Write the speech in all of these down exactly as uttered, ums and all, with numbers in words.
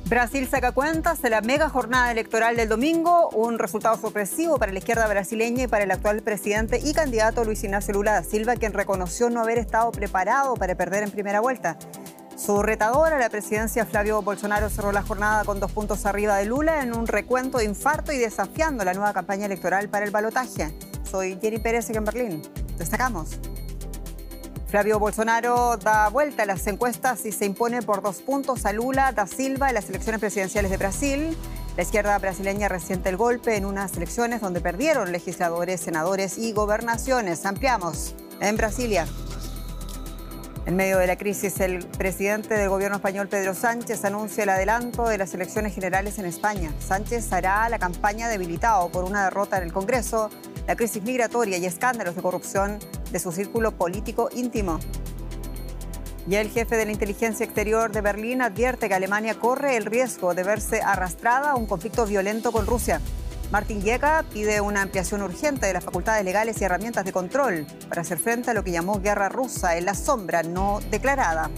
Brasil saca cuentas de la mega jornada electoral del domingo, un resultado sorpresivo para la izquierda brasileña y para el actual presidente y candidato Luis Ignacio Lula da Silva, quien reconoció no haber estado preparado para perder en primera vuelta. Su retador a la presidencia, Flavio Bolsonaro, cerró la jornada con dos puntos arriba de Lula en un recuento de infarto y desafiando la nueva campaña electoral para el balotaje. Soy Jenny Pérez, aquí en Berlín. Destacamos. Flavio Bolsonaro da vuelta a las encuestas y se impone por dos puntos a Lula da Silva en las elecciones presidenciales de Brasil. La izquierda brasileña resiente el golpe en unas elecciones donde perdieron legisladores, senadores y gobernaciones. Ampliamos en Brasilia. En medio de la crisis, el presidente del gobierno español, Pedro Sánchez, anuncia el adelanto de las elecciones generales en España. Sánchez hará la campaña debilitado por una derrota en el Congreso, la crisis migratoria y escándalos de corrupción de su círculo político íntimo. Y el jefe de la inteligencia exterior de Berlín advierte que Alemania corre el riesgo de verse arrastrada a un conflicto violento con Rusia. Martin Jäger pide una ampliación urgente de las facultades legales y herramientas de control para hacer frente a lo que llamó guerra rusa en la sombra no declarada.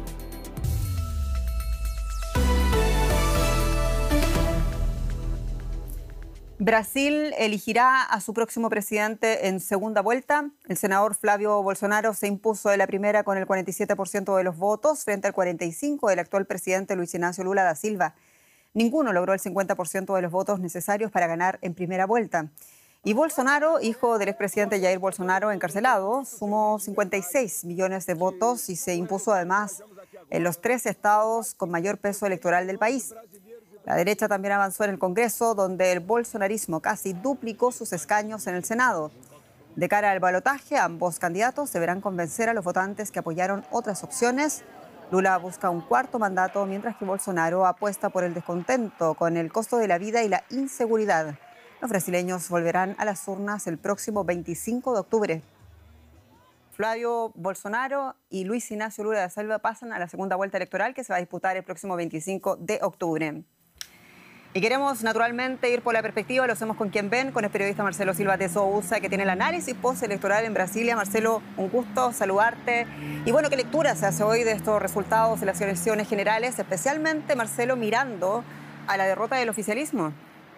Brasil elegirá a su próximo presidente en segunda vuelta. El senador Flavio Bolsonaro se impuso de la primera con el cuarenta y siete por ciento de los votos frente al cuarenta y cinco por ciento del actual presidente Luis Ignacio Lula da Silva. Ninguno logró el cincuenta por ciento de los votos necesarios para ganar en primera vuelta. Y Bolsonaro, hijo del expresidente Jair Bolsonaro encarcelado, sumó cincuenta y seis millones de votos y se impuso además en los tres estados con mayor peso electoral del país. La derecha también avanzó en el Congreso, donde el bolsonarismo casi duplicó sus escaños en el Senado. De cara al balotaje, ambos candidatos deberán convencer a los votantes que apoyaron otras opciones. Lula busca un cuarto mandato, mientras que Bolsonaro apuesta por el descontento con el costo de la vida y la inseguridad. Los brasileños volverán a las urnas el próximo veinticinco de octubre. Flavio Bolsonaro y Luis Ignacio Lula da Silva pasan a la segunda vuelta electoral que se va a disputar el próximo veinticinco de octubre. Y queremos naturalmente ir por la perspectiva, lo hacemos con quien ven, con el periodista Marcelo Silva de Sousa, que tiene el análisis postelectoral en Brasilia. Marcelo, un gusto saludarte. Y bueno, ¿qué lectura se hace hoy de estos resultados de las elecciones generales, especialmente, Marcelo, mirando a la derrota del oficialismo?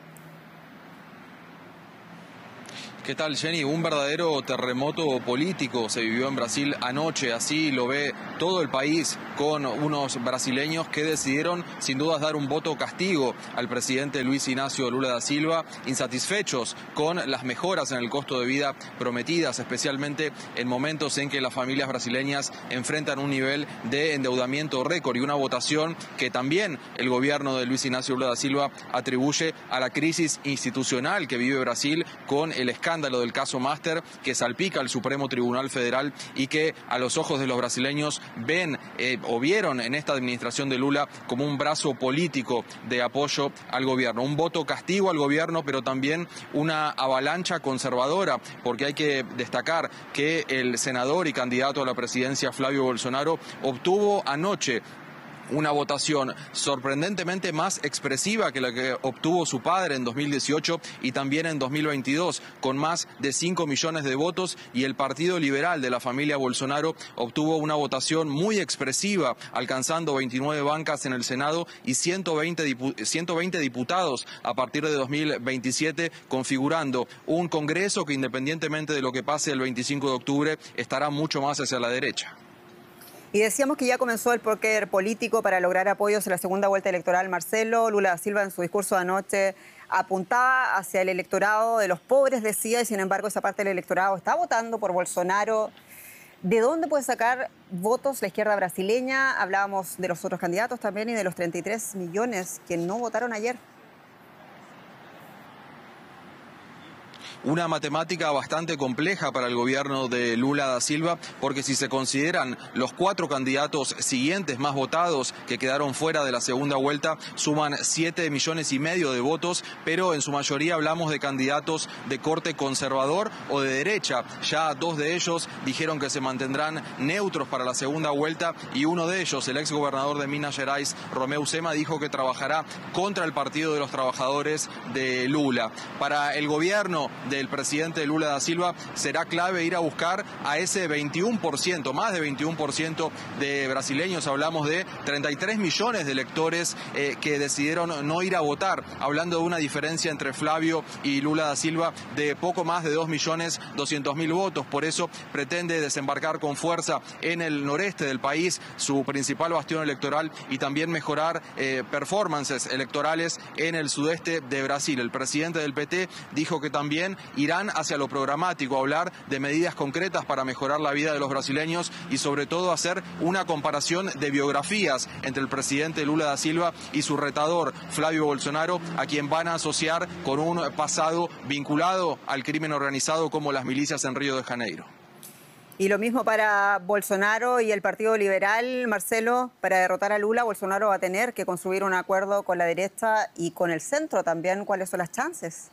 ¿Qué tal, Jenny? Un verdadero terremoto político se vivió en Brasil anoche, así lo ve todo el país, con unos brasileños que decidieron sin dudas dar un voto castigo al presidente Luis Ignacio Lula da Silva, insatisfechos con las mejoras en el costo de vida prometidas, especialmente en momentos en que las familias brasileñas enfrentan un nivel de endeudamiento récord y una votación que también el gobierno de Luis Ignacio Lula da Silva atribuye a la crisis institucional que vive Brasil con el escándalo del caso Master que salpica al Supremo Tribunal Federal y que a los ojos de los brasileños ven eh, o vieron en esta administración de Lula como un brazo político de apoyo al gobierno. Un voto castigo al gobierno, pero también una avalancha conservadora, porque hay que destacar que el senador y candidato a la presidencia Flavio Bolsonaro obtuvo anoche una votación sorprendentemente más expresiva que la que obtuvo su padre en dos mil dieciocho y también en dos mil veintidós, con más de cinco millones de votos, y el Partido Liberal de la familia Bolsonaro obtuvo una votación muy expresiva, alcanzando veintinueve bancas en el Senado y ciento veinte diputados a partir de dos mil veintisiete, configurando un Congreso que, independientemente de lo que pase el veinticinco de octubre, estará mucho más hacia la derecha. Y decíamos que ya comenzó el póker político para lograr apoyos en la segunda vuelta electoral. Marcelo, Lula da Silva en su discurso de anoche apuntaba hacia el electorado de los pobres, decía, y sin embargo esa parte del electorado está votando por Bolsonaro. ¿De dónde puede sacar votos la izquierda brasileña? Hablábamos de los otros candidatos también y de los treinta y tres millones que no votaron ayer. Una matemática bastante compleja para el gobierno de Lula da Silva, porque si se consideran los cuatro candidatos siguientes más votados que quedaron fuera de la segunda vuelta, suman siete millones y medio de votos, pero en su mayoría hablamos de candidatos de corte conservador o de derecha. Ya dos de ellos dijeron que se mantendrán neutros para la segunda vuelta, y uno de ellos, el exgobernador de Minas Gerais, Romeu Zema, dijo que trabajará contra el Partido de los Trabajadores de Lula. Para el gobierno del presidente Lula da Silva, será clave ir a buscar a ese veintiuno por ciento, más de veintiuno por ciento de brasileños. Hablamos de treinta y tres millones de electores eh, que decidieron no ir a votar, hablando de una diferencia entre Flavio y Lula da Silva de poco más de dos millones doscientos mil votos. Por eso pretende desembarcar con fuerza en el noreste del país, su principal bastión electoral, y también mejorar eh, performances electorales en el sudeste de Brasil. El presidente del P T dijo que también irán hacia lo programático, a hablar de medidas concretas para mejorar la vida de los brasileños y sobre todo hacer una comparación de biografías entre el presidente Lula da Silva y su retador Flavio Bolsonaro, a quien van a asociar con un pasado vinculado al crimen organizado como las milicias en Río de Janeiro. Y lo mismo para Bolsonaro y el Partido Liberal, Marcelo. Para derrotar a Lula, Bolsonaro va a tener que construir un acuerdo con la derecha y con el centro también. ¿Cuáles son las chances?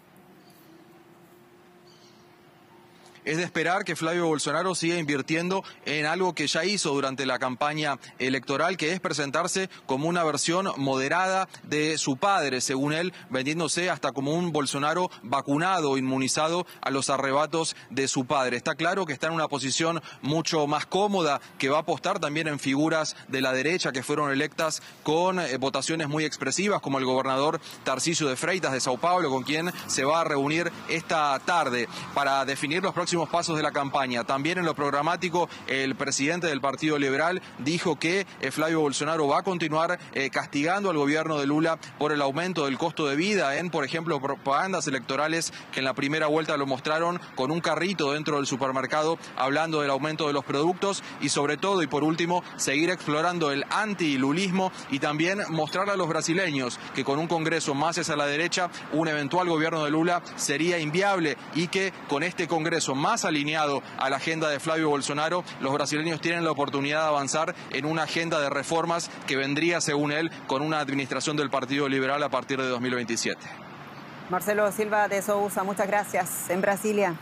Es de esperar que Flavio Bolsonaro siga invirtiendo en algo que ya hizo durante la campaña electoral, que es presentarse como una versión moderada de su padre, según él, vendiéndose hasta como un Bolsonaro vacunado, inmunizado a los arrebatos de su padre. Está claro que está en una posición mucho más cómoda, que va a apostar también en figuras de la derecha que fueron electas con eh, votaciones muy expresivas, como el gobernador Tarcísio de Freitas de Sao Paulo, con quien se va a reunir esta tarde para definir los próximos pasos de la campaña. También en lo programático, el presidente del Partido Liberal dijo que eh, Flavio Bolsonaro va a continuar eh, castigando al gobierno de Lula por el aumento del costo de vida en, por ejemplo, propagandas electorales que en la primera vuelta lo mostraron con un carrito dentro del supermercado hablando del aumento de los productos, y sobre todo y por último seguir explorando el anti-lulismo y también mostrar a los brasileños que con un Congreso más hacia la derecha un eventual gobierno de Lula sería inviable, y que con este Congreso más alineado a la agenda de Flavio Bolsonaro, los brasileños tienen la oportunidad de avanzar en una agenda de reformas que vendría, según él, con una administración del Partido Liberal a partir de dos mil veintisiete. Marcelo Silva de Sousa, muchas gracias. En Brasilia.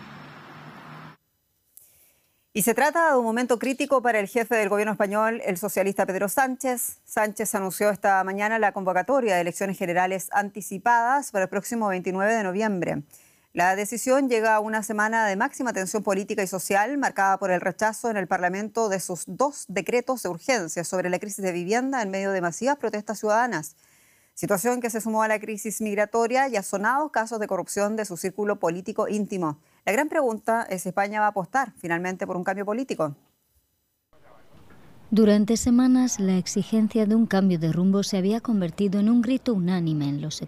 Y se trata de un momento crítico para el jefe del gobierno español, el socialista Pedro Sánchez. Sánchez anunció esta mañana la convocatoria de elecciones generales anticipadas para el próximo veintinueve de noviembre. La decisión llega a una semana de máxima tensión política y social, marcada por el rechazo en el Parlamento de sus dos decretos de urgencia sobre la crisis de vivienda en medio de masivas protestas ciudadanas. Situación que se sumó a la crisis migratoria y a sonados casos de corrupción de su círculo político íntimo. La gran pregunta es si España va a apostar finalmente por un cambio político. Durante semanas, la exigencia de un cambio de rumbo se había convertido en un grito unánime en los sectores.